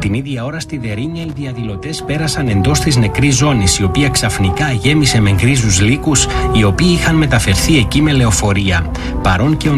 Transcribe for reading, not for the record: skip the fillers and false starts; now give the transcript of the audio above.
Την ίδια ώρα στη Δερίνια οι διαδηλωτές πέρασαν εντός της νεκρής ζώνης, η οποία ξαφνικά γέμισε με γκρίζους λύκους, οι οποίοι είχαν μεταφερθεί εκεί με λεωφορεία. Παρόν και ο